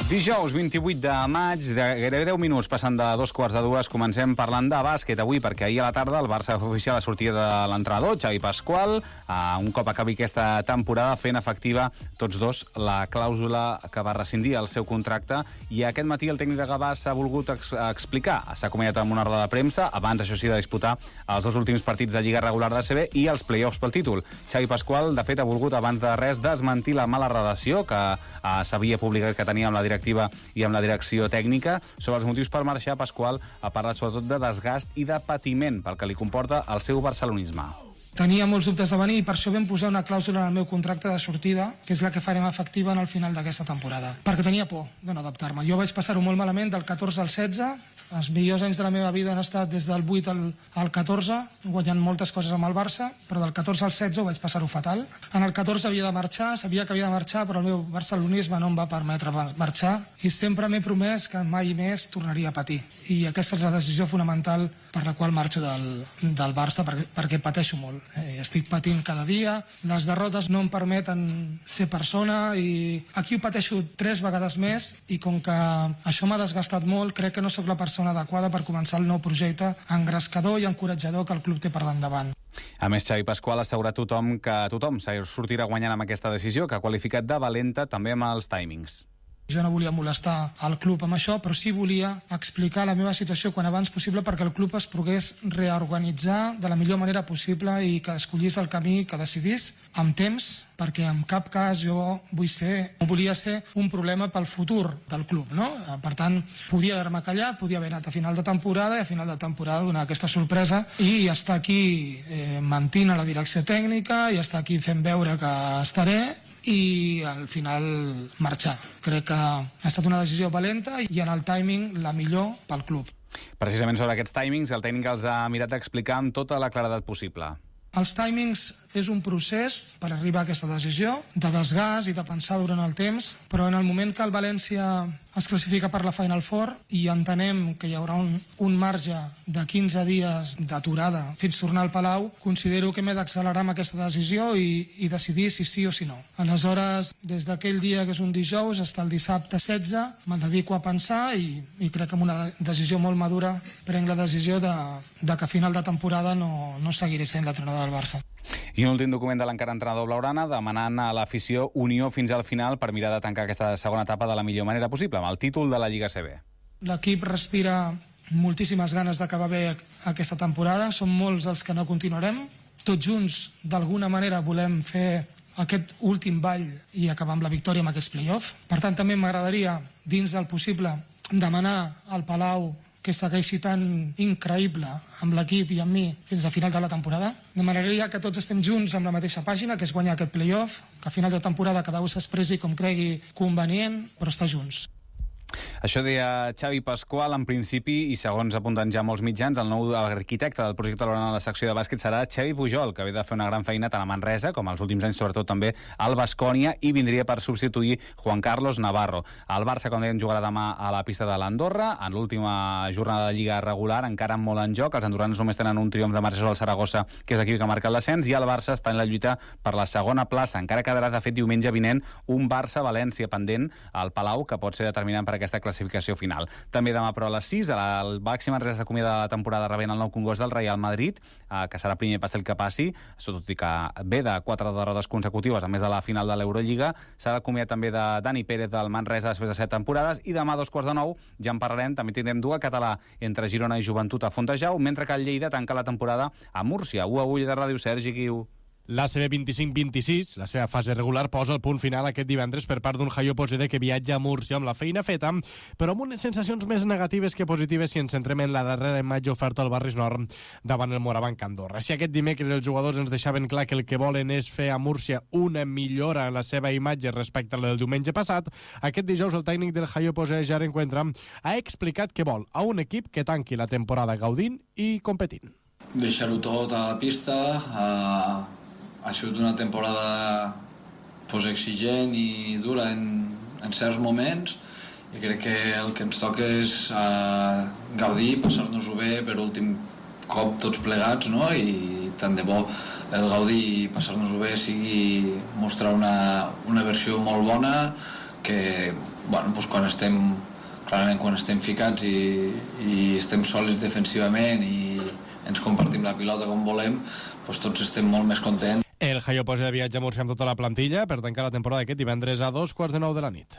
Dijous 28 de maig, de gairebé 10 minuts passant de 2:15, comencem parlant de bàsquet avui, perquè ahir a la tarda el Barça va fer oficial la sortida de l'entrenador, Xavi Pasqual, un cop acabi aquesta temporada fent efectiva tots dos la clàusula que va rescindir el seu contracte, i aquest matí el tècnic de Gavà s'ha volgut explicar. S'ha acomiadat amb una roda de premsa, abans, això sí, de disputar els dos últims partits de Lliga regular de CB i els play-offs pel títol. Xavi Pasqual, de fet, ha volgut abans de res desmentir la mala relació que s'havia publicat que tenia amb la directiva i amb la direcció tècnica. Sobre els motius per marxar, Pasqual ha parlat sobretot de desgast i de patiment pel que li comporta el seu barcelonisme. Tenia molts dubtes de venir i per això vam posar una clàusula en el meu contracte de sortida, que és la que farem efectiva en el final d'aquesta temporada, perquè tenia por de no adaptar-me. Jo vaig passar-ho molt malament del 14 al 16, els millors anys de la meva vida han estat des del 8 al 14, guanyant moltes coses amb el Barça, però del 14 al 16 ho vaig passar-ho fatal. En el 14 havia de marxar, sabia que havia de marxar, però el meu barcelonisme no em va permetre marxar i sempre m'he promès que mai més tornaria a patir. I aquesta és la decisió fonamental per la qual marxo del Barça, perquè pateixo molt. Estic patint cada dia, les derrotes no em permeten ser persona i aquí ho pateixo 3 vegades més, i com que això m'ha desgastat molt, crec que no sóc la persona adequada per començar el nou projecte engrescador i encoratjador que el club té per endavant. A més, Xavi Pasqual assegura que tothom sortirà guanyant amb aquesta decisió, que ha qualificat de valenta també amb els timings. Jo no volia molestar el club amb això, però sí volia explicar la meva situació quan abans possible perquè el club es pogués reorganitzar de la millor manera possible i que escollís el camí que decidís amb temps, perquè en cap cas jo volia ser un problema pel futur del club, no? Per tant, podia haver-me callat, podia haver anat a final de temporada i a final de temporada donar aquesta sorpresa i estar aquí mentint a la direcció tècnica i estar aquí fent veure que estaré i al final marxar. Crec que ha estat una decisió valenta i en el timing la millor pel club. Precisament sobre aquests timings, el tècnic els ha mirat d'explicar amb tota la claredat possible. Els timings és un procés per arribar a aquesta decisió, de desgast i de pensar durant el temps, però en el moment que el València es classifica per la Final Four i entenem que hi haurà un marge de 15 dies d'aturada fins tornar al Palau, considero que m'he d'accelerar amb aquesta decisió i decidir si sí o si no. Aleshores, des d'aquell dia que és un dijous fins el dissabte 16, me'l dedico a pensar i crec que amb una decisió molt madura prenc la decisió de que a final de temporada no seguiré sent l'entrenador del Barça. I un últim document de l'encara entrenador blaugrana demanant a l'afició unió fins al final per mirar de tancar aquesta segona etapa de la millor manera possible, amb el títol de la Lliga CB. L'equip respira moltíssimes ganes d'acabar bé aquesta temporada, som molts els que no continuarem, tots junts d'alguna manera volem fer aquest últim ball i acabar amb la victòria amb aquests play-off. Per tant, també m'agradaria, dins del possible, demanar al Palau que segueixi tan increïble amb l'equip i amb mi fins a final de la temporada. Demanaria que tots estem junts amb la mateixa pàgina, que és guanyar aquest play-off, que a final de temporada cada un s'expressi com cregui convenient, però estar junts. Això deia Xavi Pasqual. En principi, i segons apunten ja molts mitjans, el nou arquitecte del projecte blaugrana de la secció de bàsquet serà Xavi Pujol, que ve de fer una gran feina tant a Manresa com als últims anys, sobretot també al Baskonia, i vindria per substituir Juan Carlos Navarro. El Barça, com dèiem, jugarà demà a la pista de l'Andorra, en l'última jornada de Lliga regular, encara molt en joc. Els andorrans només tenen un triomf de marxa sobre el Saragossa, que és l'equip que marca el descens, i el Barça està en la lluita per la segona plaça. Encara quedarà, de fet, diumenge vinent un Barça-València pendent al Palau, que pot ser determinant per aquesta classificació final. També demà, però, a les 6, el Baxi Manresa s'acomiada de la temporada rebent el nou congost del Real Madrid, que serà primer pastel que passi, tot i que ve de 4 derrotes consecutives, a més de la final de l'Eurolliga. S'ha d'acomiadar també de Dani Pérez del Manresa després de 7 temporades, i demà a 2:15, ja en parlarem, també tindrem duel català entre Girona i Joventut a Fontejau, mentre que el Lleida tanca la temporada a Múrcia. 1-1 de Ràdio Sergi Guiu. L'ACB 25-26, la seva fase regular, posa el punt final aquest divendres per part d'un Jaio Posede que viatja a Múrcia amb la feina feta, però amb unes sensacions més negatives que positives si ens centrem en la darrera imatge oferta al Barris Nord davant el Morabanc Andorra. Si aquest dimecres els jugadors ens deixaven clar que el que volen és fer a Múrcia una millora en la seva imatge respecte a la del diumenge passat, aquest dijous el tècnic del Jaio Posede, Jaren Encuentra, ha explicat que vol a un equip que tanqui la temporada gaudint i competint. Deixar-ho tot a la pista. Ha sigut una temporada exigent i dura en certs moments, i crec que el que ens toca és gaudir, passar-nos-ho bé per últim cop tots plegats, no? I tant de bo el gaudir i passar-nos-ho bé sigui mostrar una versió molt bona, que bueno, doncs quan estem ficats i estem sòlids defensivament i ens compartim la pilota com volem, doncs tots estem molt més contents. El Jaio posa de viatge a Múrcia amb tota la plantilla per tancar la temporada aquest divendres a 2:45 de la nit.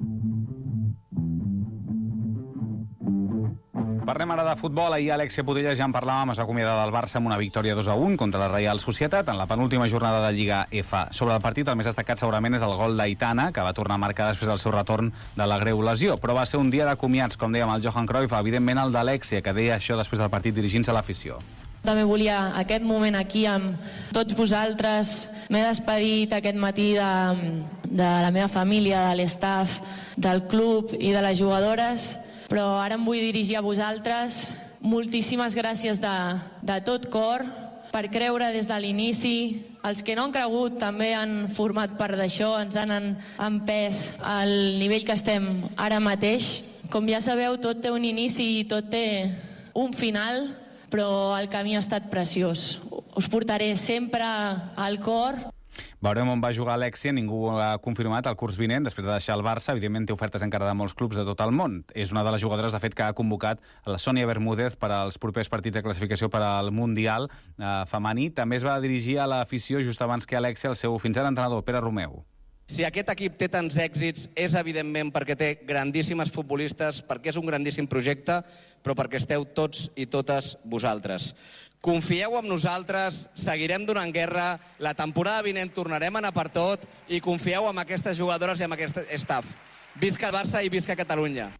Parlem ara de futbol. Ahir Alexia Putellas, ja en parlàvem, es va acomiadar del Barça amb una victòria 2-1 contra la Reial Societat en la penúltima jornada de Lliga F. Sobre el partit, el més destacat segurament és el gol d'Aitana, que va tornar a marcar després del seu retorn de la greu lesió. Però va ser un dia de comiats, com dèiem, el Johan Cruyff, evidentment el d'Alexia, que deia això després del partit dirigint-se a l'afició. També volia aquest moment aquí amb tots vosaltres. M'he despedit aquest matí de la meva família, de l'estaf, del club i de les jugadores, però ara em vull dirigir a vosaltres. Moltíssimes gràcies de tot cor per creure des de l'inici. Els que no han cregut també han format part d'això, ens han empès al nivell que estem ara mateix. Com ja sabeu, tot té un inici i tot té un final, però el camí ha estat preciós. Us portaré sempre al cor. Veurem on va jugar Alexia. Ningú ha confirmat el curs vinent després de deixar el Barça. Evidentment té ofertes encara de molts clubs de tot el món. És una de les jugadores, de fet, que ha convocat a la Sònia Bermúdez per als propers partits de classificació per al Mundial femení. També es va dirigir a l'afició just abans que Alexia, el seu fins ara entrenador, Pere Romeu. Si aquest equip té tants èxits és evidentment perquè té grandíssimes futbolistes, perquè és un grandíssim projecte, però perquè esteu tots i totes vosaltres. Confieu en nosaltres, seguirem donant guerra, la temporada vinent tornarem a anar per tot i confieu en aquestes jugadores i en aquest staff. Visca el Barça i visca Catalunya.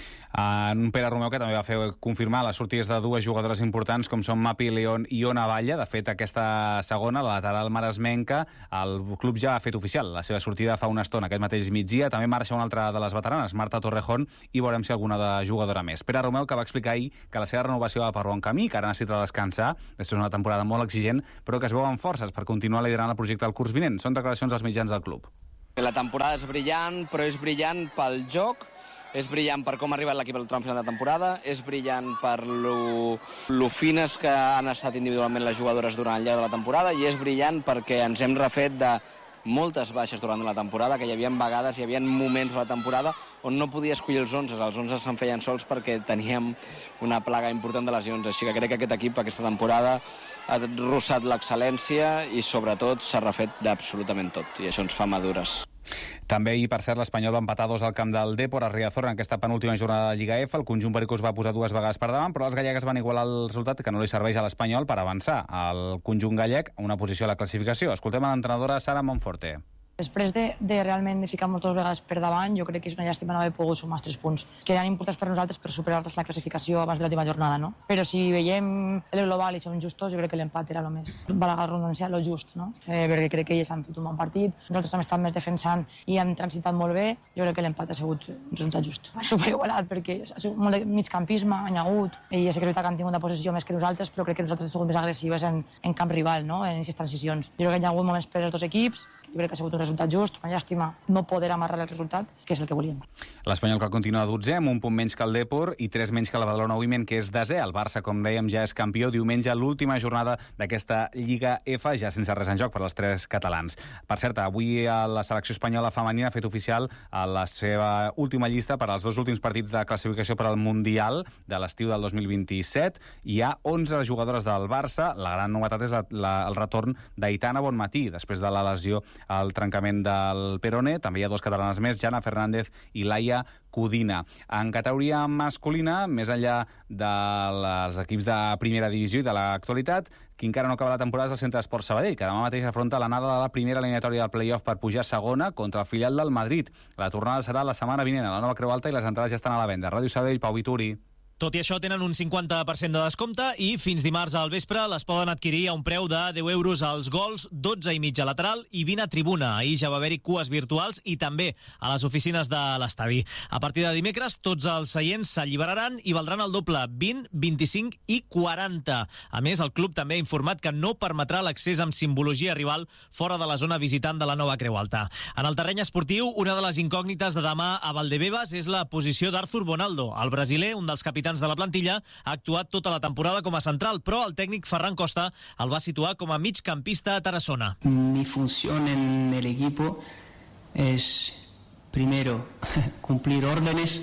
En Pere Romeu, que també va fer confirmar les sortides de dues jugadores importants com són Mapi León i Ona Valla. De fet, aquesta segona, la lateral maresmenca, el club ja ha fet oficial la seva sortida fa una estona, aquest mateix migdia. També marxa una altra de les veteranes, Marta Torrejón, i veurem si alguna de jugadora més. Pere Romeu, que va explicar ahir que la seva renovació va per bon camí, que ara necessita descansar, després d'una temporada molt exigent, però que es veuen forces per continuar liderant el projecte del curs vinent. Són declaracions dels mitjans del club. La temporada és brillant, però és brillant pel joc, és brillant per com ha arribat l'equip al tram final de temporada, és brillant per lo fines que han estat individualment les jugadores durant el llarg de la temporada i és brillant perquè ens hem refet de moltes baixes durant la temporada, que hi havia vegades, hi havia moments de la temporada on no podia escollir els 11 se'n feien sols perquè teníem una plaga important de lesions. Així que crec que aquest equip aquesta temporada ha rossat l'excel·lència i sobretot s'ha refet d'absolutament tot i això ens fa madures. També ahir, per cert, l'Espanyol va empatar 2 al camp del Depor a Riazor en aquesta penúltima jornada de Lliga F. El conjunt pericós va posar 2 vegades per davant, però les gallegues van igualar el resultat que no li serveix a l'Espanyol per avançar al conjunt gallec a una posició a la classificació. Escoltem a l'entrenadora Sara Monforte. Després de realment ficar moltes vegades per davant, jo crec que és una llàstima no haver pogut sumar els 3 punts, que eren importants per nosaltres per superar-los la classificació abans de l'última jornada, no? Però si veiem el global i som justos, jo crec que l'empat era el més, valga la redundància, el just, no? Perquè crec que ells han fet un bon partit, nosaltres hem estat més defensant i hem transitat molt bé, jo crec que l'empat ha sigut un resultat just. Superigualat, perquè ha sigut molt de migcampisme, hi ha hagut, i ja sé que és veritat que han tingut una posició més que nosaltres, però crec que nosaltres hem sigut més agressives en camp rival, no? En aquestes transicions. Jo crec que hi ha hagut moments per als dos equips, jo crec que ha sigut un resultat just, una llàstima no poder amarrar el resultat, que és el que volíem. L'Espanyol, que continua 12, amb un punt menys que el Depor i 3 menys que la Badalona Women, que és 10è. El Barça, com dèiem, ja és campió diumenge, l'última jornada d'aquesta Lliga F, ja sense res en joc per als 3 catalans. Per cert, avui la selecció espanyola femenina ha fet oficial la seva última llista per als 2 últims partits de classificació per al Mundial de l'estiu del 2027. Hi ha 11 jugadores del Barça. La gran novetat és el retorn d'Aitana Bonmatí, després de la lesió al trencament del peroné. També hi ha 2 catalanes més, Jana Fernández i Laia Codina. En categoria masculina, més enllà dels equips de primera divisió i de l'actualitat, qui encara no acaba la temporada és el Centre d'Esports Sabadell, que demà mateix afronta l'anada de la primera eliminatòria del play-off per pujar segona contra el filial del Madrid. La tornada serà la setmana vinent a la Nova Creu Alta i les entrades ja estan a la venda. Ràdio Sabadell, Pau Vituri. Tot i això, tenen un 50% de descompte i fins dimarts al vespre les poden adquirir a un preu de 10 euros als gols, 12,5 a lateral i 20 a tribuna. Ahir ja va haver-hi cues virtuals i també a les oficines de l'estadi. A partir de dimecres, tots els seients s'alliberaran i valdran el doble, 20, 25 i 40. A més, el club també ha informat que no permetrà l'accés amb simbologia rival fora de la zona visitant de la Nova Creu Alta. En el terreny esportiu, una de les incògnites de demà a Valdebebas és la posició d'Arthur Bonaldo. El brasiler, un dels capitans de la plantilla, ha actuat tota la temporada com a central, però el tècnic Ferran Costa el va situar com a migcampista a Tarassona. Mi función en el equipo es primero cumplir órdenes,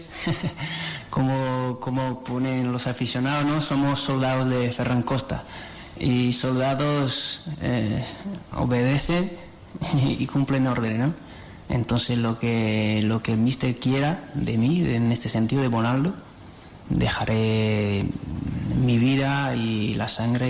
como ponen los aficionados, ¿no? Somos soldados de Ferran Costa y soldados obedecen y cumplen órdenes, ¿no? Entonces lo que el míster quiera de mí, en este sentido de Bonaldo, dejaré mi vida y la sangre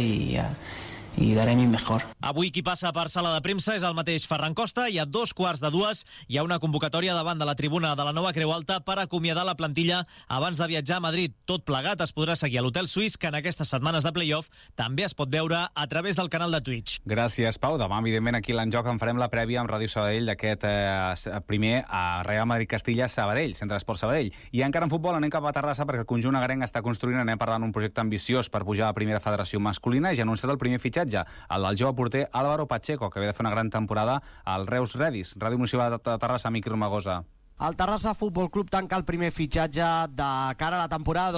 i daré mi mejor. Avui qui passa per sala de premsa és el mateix Ferran Costa i a 2:15 hi ha una convocatòria davant de la tribuna de la Nova Creu Alta per acomiadar la plantilla abans de viatjar a Madrid. Tot plegat es podrà seguir a l'Hotel Suís, que en aquestes setmanes de play-off també es pot veure a través del canal de Twitch. Gràcies, Pau. Demà, evidentment, aquí a l'Enjoc en farem la prèvia amb Ràdio Sabadell d'aquest primer a Real Madrid-Castilla Sabadell, Centre d'Esport Sabadell. I encara en futbol anem cap a Terrassa perquè el conjunt agarenc està construint, anem parlant un projecte ambiciós per pujar a la primera federació masculina i ja ha anunciat el primer fitxatge, el del jove porter Álvaro Pacheco, que ve de fer una gran temporada al Reus Redis. Ràdio Municipal de Terrassa, Miqui Romagosa. El Terrassa Futbol Club tanca el primer fitxatge de cara a la temporada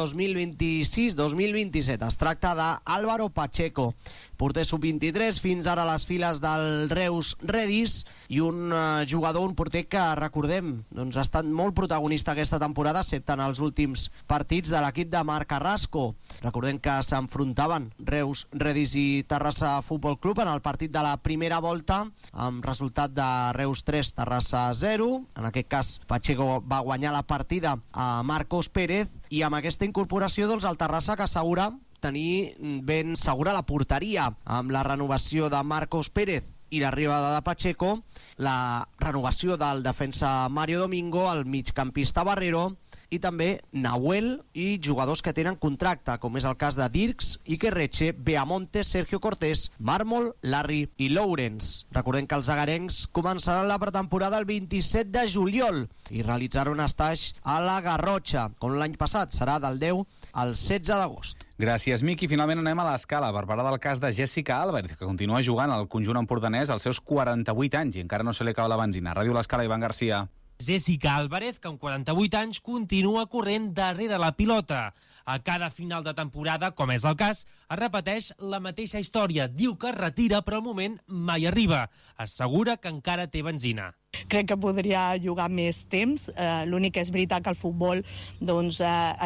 2026-2027. Es tracta d'Álvaro Pacheco, porter sub-23, fins ara a les files del Reus Redis, i un jugador, un porter que, recordem, doncs ha estat molt protagonista aquesta temporada, excepte en els últims partits de l'equip de Marc Carrasco. Recordem que s'enfrontaven Reus Redis i Terrassa Futbol Club en el partit de la primera volta, amb resultat de Reus 3, Terrassa 0. En aquest cas, Pacheco va guanyar la partida a Marcos Pérez, i amb aquesta incorporació doncs, el Terrassa que assegura tenir ben segura la porteria amb la renovació de Marcos Pérez i l'arribada de Pacheco, la renovació del defensa Mario Domingo, el migcampista Barrero i també Nahuel i jugadors que tenen contracte, com és el cas de Dirks, Iker Reche, Beamonte, Sergio Cortés, Mármol, Larry i Lawrence. Recordem que els agarencs començaran la pretemporada el 27 de juliol i realitzaran un estatge a la Garrotxa, com l'any passat, serà del 10 al 16 d'agost. Gràcies, Miqui. Finalment anem a l'Escala per parlar del cas de Jessica Álvarez, que continua jugant al conjunt empordanès als seus 48 anys i encara no se li acaba la benzina. Ràdio l'Escala, Ivan Garcia. Jessica Álvarez, que amb 48 anys continua corrent darrere la pilota. A cada final de temporada, com és el cas, es repeteix la mateixa història. Diu que es retira, però al moment mai arriba. Assegura que encara té benzina. Crec que podria jugar més temps. L'únic que és veritat que el futbol doncs,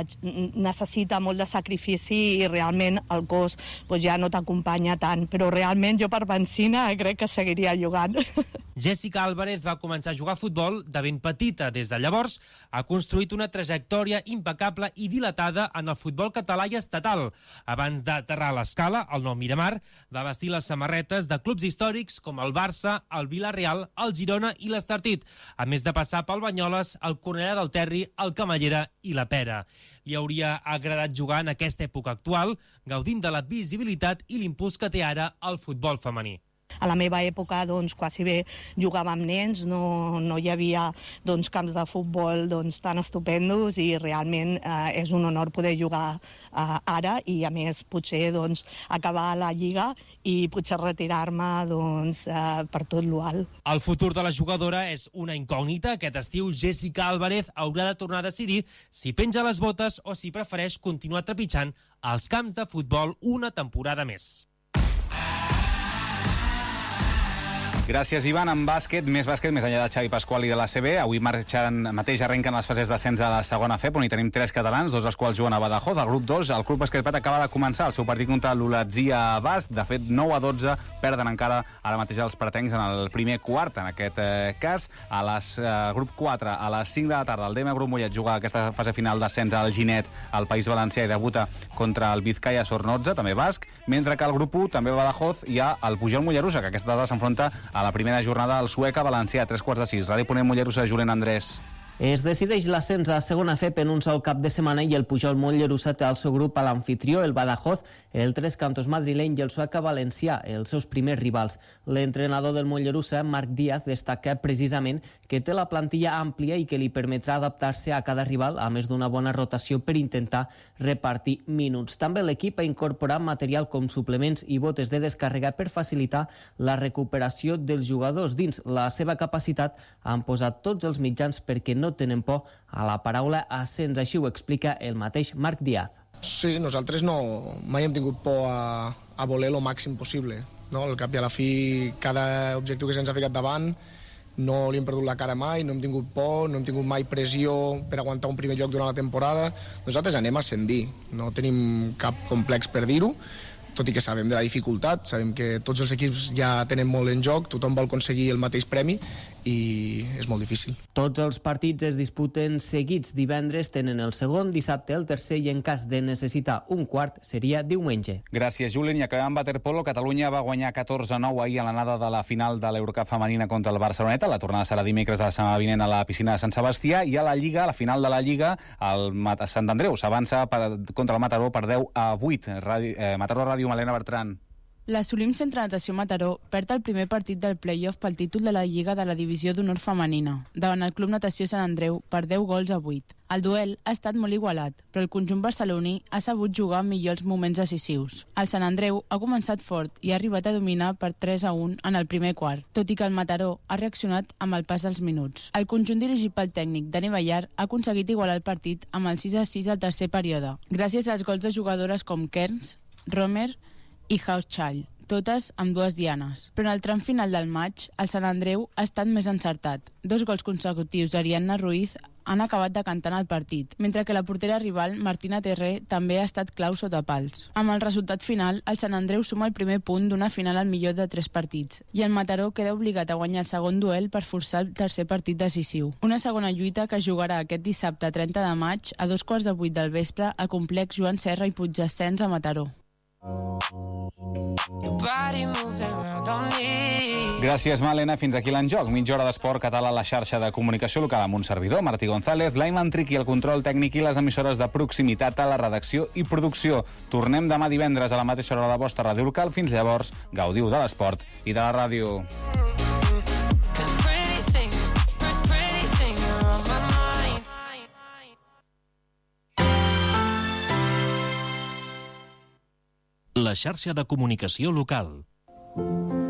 necessita molt de sacrifici i realment el cos doncs, ja no t'acompanya tant. Però realment jo per benzina crec que seguiria jugant. Jessica Álvarez va començar a jugar a futbol de ben petita. Des de llavors ha construït una trajectòria impecable i dilatada en el futbol català i estatal. Abans d'aterrar a l'Escala, el nou Miramar, va vestir les samarretes de clubs històrics com el Barça, el Villarreal, el Girona i l'Estartit, a més de passar pel Banyoles, el Cornellà del Terri, el Camallera i la Pera. Li hauria agradat jugar en aquesta època actual, gaudint de la visibilitat i l'impuls que té ara el futbol femení. A la meva època, doncs, quasi bé jugava amb nens, no hi havia doncs, camps de futbol doncs, tan estupendos i realment és un honor poder jugar ara i, a més, potser doncs, acabar la Lliga i potser retirar-me doncs, per tot l'alt. El futur de la jugadora és una incògnita. Aquest estiu, Jessica Álvarez haurà de tornar a decidir si penja les botes o si prefereix continuar trepitjant els camps de futbol una temporada més. Gràcies, Ivan. En bàsquet, més enllà de Xavi Pasqual i de l'ACB. Avui mateix arrenquen les fases d'ascens a la segona FEP, on hi tenim 3 catalans, 2 dels quals juguen a Badajoz. Al grup 2, el Club Bàsquet Prat acaba de començar el seu partit contra l'Ulatzia Basc. De fet, 9-12, perden encara ara mateix els pratencs en el primer quart, en aquest cas. Grup 4, a les 5 de la tarda, el DM Grup Mollet juga aquesta fase final d'ascens al Ginet, al País Valencià, i debuta contra el Vizcaya Sornoza, també basc, mentre que al grup 1, també Badajoz, hi ha el Pujol Mollerussa, que aquesta tarda s'enfronta a la primera jornada al Sueca Valencià, 3:45. Ràdio Ponent Mollerussa, Julen Andrés. Es decideix l'ascens a segona FEP en un sol cap de setmana i el Pujol Mollerussa té al seu grup a l'anfitrió, el Badajoz, el Tres Cantos madrileny i el Sueca valencià, els seus primers rivals. L'entrenador del Mollerussa, Marc Díaz, destaca precisament que té la plantilla àmplia i que li permetrà adaptar-se a cada rival, a més d'una bona rotació per intentar repartir minuts. També l'equip ha incorporat material com suplements i botes de descàrrega per facilitar la recuperació dels jugadors. Dins la seva capacitat han posat tots els mitjans perquè no tenen por a la paraula ascens, així ho explica el mateix Marc Díaz. Sí, nosaltres mai hem tingut por a voler el màxim possible. No? Al cap i a la fi, cada objectiu que se'ns ha ficat davant no li hem perdut la cara mai, no hem tingut por, no hem tingut mai pressió per aguantar un primer lloc durant la temporada. Nosaltres anem a ascendir, no tenim cap complex per dir-ho, tot i que sabem de la dificultat, sabem que tots els equips ja tenen molt en joc, tothom vol aconseguir el mateix premi i és molt difícil. Tots els partits es disputen seguits. Divendres tenen el segon, dissabte el tercer i en cas de necessitar un quart seria diumenge. Gràcies, Julien. I acabem amb waterpolo. Catalunya va guanyar 14-9 ahir a l'anada de la final de l'Eurocup femenina contra el Barceloneta. La tornada serà dimecres de la setmana vinent a la piscina de Sant Sebastià. I a la Lliga, a la final de la Lliga, el Sant Andreu s'avança contra el Mataró per 10-8. Mataró Ràdio, Malena Bertran. L'Assolim Centre Natació Mataró perd el primer partit del play-off pel títol de la Lliga de la Divisió d'Honor Femenina, davant el Club Natació Sant Andreu per 10-8. El duel ha estat molt igualat, però el conjunt barceloní ha sabut jugar millor els moments decisius. El Sant Andreu ha començat fort i ha arribat a dominar per 3-1 en el primer quart, tot i que el Mataró ha reaccionat amb el pas dels minuts. El conjunt dirigit pel tècnic Dani Ballar ha aconseguit igualar el partit amb el 6-6 al tercer període, gràcies als gols de jugadores com Kerns, Romer i Hauschild, totes amb 2 dianes. Però en el tram final del maig, el Sant Andreu ha estat més encertat. 2 gols consecutius d'Ariadna Ruiz han acabat decantant el partit, mentre que la portera rival, Martina Terré, també ha estat clau sota pals. Amb el resultat final, el Sant Andreu suma el primer punt d'una final al millor de 3 partits, i el Mataró queda obligat a guanyar el segon duel per forçar el tercer partit decisiu. Una segona lluita que jugarà aquest dissabte 30 de maig a 2:15 del vespre al complex Joan Serra i Puigdescens a Mataró. Gràcies, Malena. Fins aquí l'enjoc. Mitja hora d'esport català a la xarxa de comunicació local amb un servidor, Martí González, l'Aiman Triqui, el control tècnic i les emissores de proximitat a la redacció i producció. Tornem demà divendres a la mateixa hora a la vostra ràdio local. Fins llavors, gaudiu de l'esport i de la ràdio. La xarxa de comunicació local.